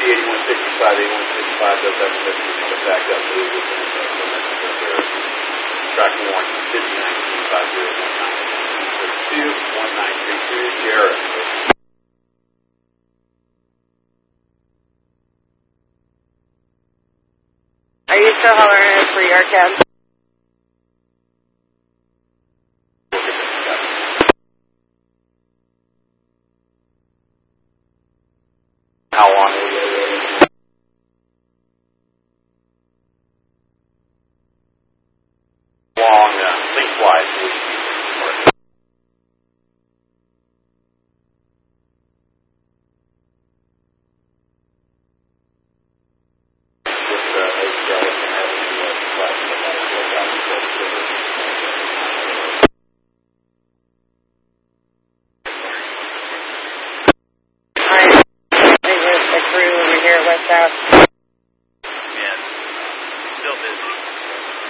8155 does have a backup move within their track warrant 50195019. 1933 Jarrett. Are you still hollering for your cab? How long is it? Long, lengthwise. The crew over here, West South.